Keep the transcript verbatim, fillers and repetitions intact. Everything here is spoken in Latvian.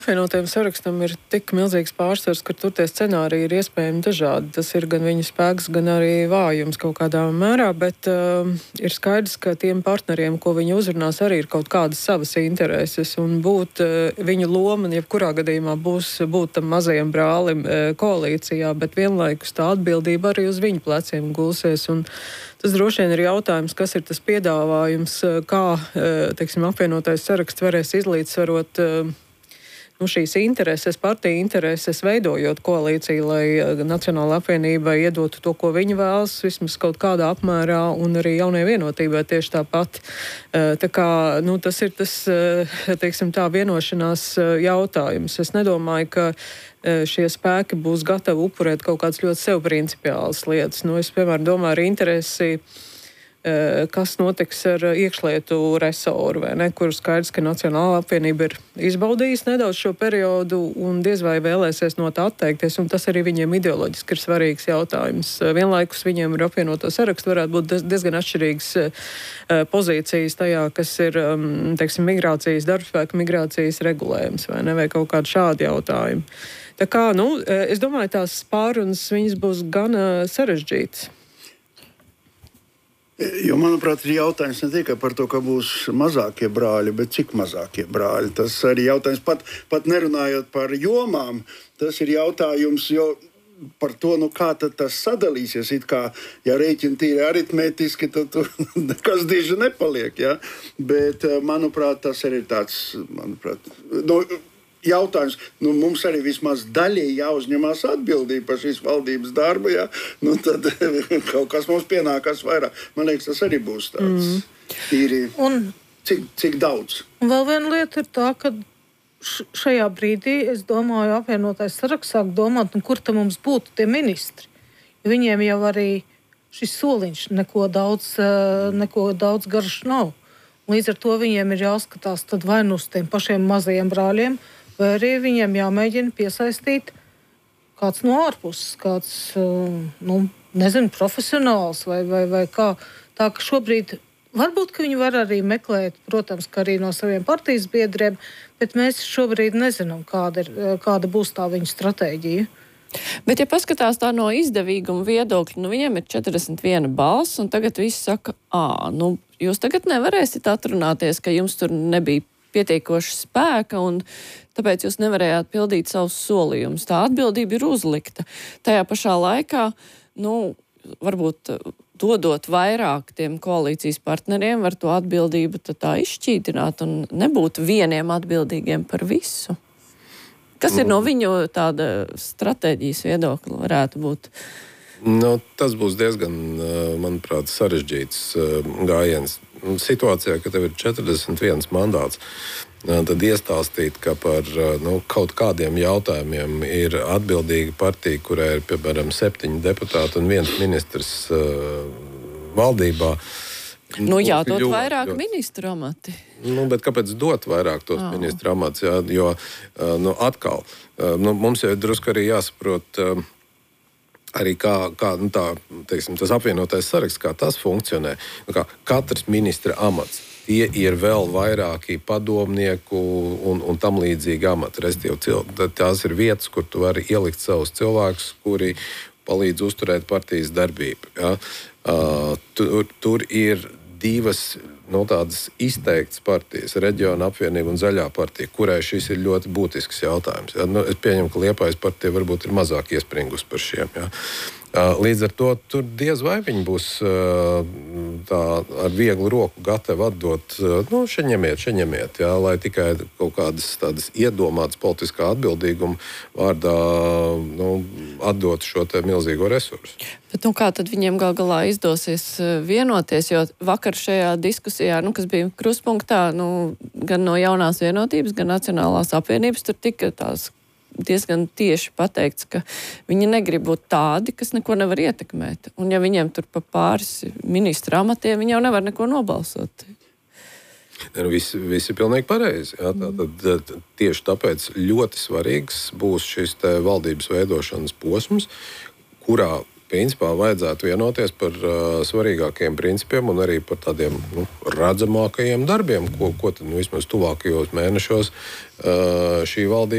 Apvienotajam sarakstam ir tik milzīgs pārsvars, ka tur tie scenāriji ir iespējami dažādi. Tas ir gan viņa spēks, gan arī vājums kaut kādā mērā, bet uh, ir skaidrs, ka tiem partneriem, ko viņi uzrunās, arī ir kaut kādas savas intereses. Un būt uh, viņu loma, jebkurā gadījumā būs būt tam mazajam brālim uh, koalīcijā, bet vienlaikus tā atbildība arī uz viņu pleciem gulsies. Un tas droši vien ir jautājums, kas ir tas piedāvājums, kā, uh, teiksim, apvienotais saraksts varēs izlīdzsvarot uh, Nu, šīs intereses, partija intereses, veidojot koalīciju, lai Nacionāla apvienība iedotu to, ko viņi vēlas, vismaz kaut kādā apmērā, un arī Jaunajai vienotībai tieši tāpat. Tā kā, nu, tas ir tas, teiksim tā, vienošanās jautājums. Es nedomāju, ka šie spēki būs gatavi upurēt kaut kādas ļoti sev principiālas lietas. Nu, es, piemēram, domāju ar interesi, kas notiks ar iekšlietu resoru, vai ne, kur skaidrs, ka Nacionāla apvienība ir izbaudījusi nedaudz šo periodu un diez vai vēlēsies no tā atteikties, un tas arī viņiem ideoloģiski ir svarīgs jautājums. Vienlaikus viņiem ar apvienoto sarakstu varētu būt diezgan atšķirīgas pozīcijas tajā, kas ir, teiksim, migrācijas, darbspēka migrācijas regulējums, vai ne, vai kaut kādi šādi jautājumi. Tā kā, nu, es domāju, tās pārunas viņas būs gan sarežģītas. Jo, manuprāt, ir jautājums ne tikai par to, ka būs mazākie brāļi, bet cik mazākie brāļi. Tas arī jautājums, pat, pat nerunājot par jomām, tas ir jautājums, jo par to, nu, kā tad tas sadalīsies. It kā, ja rēķini tīri aritmētiski, tad tur nekas diži nepaliek. Ja? Bet, manuprāt, tas arī ir tāds, manuprāt, nu, jautājums, nu, mums arī vismaz daļēji jāuzņemās atbildība par šīs valdības darbu, ja? Nu, tad kaut kas mums pienākās vairāk. Man liekas, tas arī būs tāds mm. tīri, un, cik, cik daudz. Un vēl viena lieta ir tā, ka šajā brīdī, es domāju, apvienotais saraksts sāk domāt, nu, kur tad mums būtu tie ministri. Jo viņiem jau arī šis soliņš neko daudz, neko daudz garš nav. Līdz ar to viņiem ir jāskatās tad vai nu uz tiem pašiem mazajiem brāļiem, vai arī viņiem jāmēģina piesaistīt kāds no ārpuses, kāds, nu, nezinu, profesionāls vai, vai, vai kā. Tā ka šobrīd varbūt, ka viņi var arī meklēt, protams, ka arī no saviem partijas biedriem, bet mēs šobrīd nezinām, kāda, ir, kāda būs tā viņu stratēģija. Bet, ja paskatās tā no izdevīguma viedokļa, nu viņiem ir četrdesmit viena balss, un tagad visi saka, ā, nu, jūs tagad nevarēsiet atrunāties, ka jums tur nebija pietiekoši spēka, un tāpēc jūs nevarējāt pildīt savus solījumus. Tā atbildība ir uzlikta. Tajā pašā laikā, nu, varbūt dodot vairāk tiem koalīcijas partneriem, var to atbildību tā izšķīdināt un nebūt vieniem atbildīgiem par visu. Kas ir no viņu tāda stratēģijas viedokļa varētu būt? Nu, tas būs diezgan, manuprāt, sarežģīts gājiens. Situācijā, ka tev ir četrdesmit viens mandāts, tad iestāstīt, ka par nu, kaut kādiem jautājumiem ir atbildīga partija, kurai ir, piemēram, septiņi deputāti un viens ministrs uh, valdībā. Nu, jādod vairāk ministru amati. Nu, bet kāpēc dot vairāk tos oh. ministru amatus? Jā, jo, uh, nu, atkal, uh, nu, mums jau drusku arī jāsaprot, uh, arī kā, kā nu tā, teiksim, tas apvienotais saraksts, kā tas funkcionē. Nu, kā katrs ministra amats, tie ir vēl vairāki padomnieku un, un tam līdzīgi amati. Restīvi, tās ir vietas, kur tu vari ielikt savus cilvēkus, kuri palīdz uzturēt partijas darbību. Ja? Uh, tur, tur ir divas no tādas izteiktas partijas, Reģiona apvienība un Zaļā partija, kurai šis ir ļoti būtisks jautājums. Ja? Nu, es pieņemu, ka Liepājas partija varbūt ir mazāk iespringus par šiem. Ja? Līdz ar to tur diez vai viņi būs tā, ar vieglu roku gatavi atdot, nu, šeņemiet, šeņemiet, jā, lai tikai kaut kādas tādas iedomātas politiskā atbildīguma vārdā nu, atdot šo te milzīgo resursu. Bet nu, kā tad viņiem gal galā izdosies vienoties, jo vakar šajā diskusijā, nu, kas bija krustpunktā, nu, gan no Jaunās vienotības, gan Nacionālās apvienības, tur tika tās diezgan tieši pateikts, ka viņi negrib būt tādi, kas neko nevar ietekmēt. Un ja viņiem tur pa pāris ministra amatiem, viņi jau nevar neko nobalsot. Viss vis ir pilnīgi pareizi. Jā, tā, tad, tieši tāpēc ļoti svarīgs būs šis te valdības veidošanas posms, kurā principā vajadzētu vienoties par uh, svarīgākiem principiem un arī par tādiem nu, redzamākajiem darbiem, ko, ko tad nu, vismaz tuvākajos mēnešos uh, šī valdība